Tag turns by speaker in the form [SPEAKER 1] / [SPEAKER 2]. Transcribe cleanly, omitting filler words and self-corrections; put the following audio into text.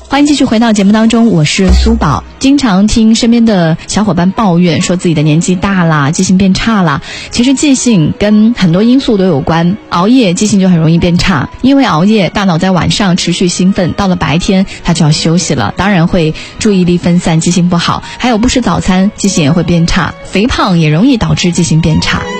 [SPEAKER 1] 欢迎继续回到节目当中，我是苏宝。经常听身边的小伙伴抱怨说自己的年纪大啦，记性变差啦。其实记性跟很多因素都有关，熬夜记性就很容易变差，因为熬夜大脑在晚上持续兴奋，到了白天它就要休息了，当然会注意力分散，记性不好。还有不吃早餐，记性也会变差，肥胖也容易导致记性变差。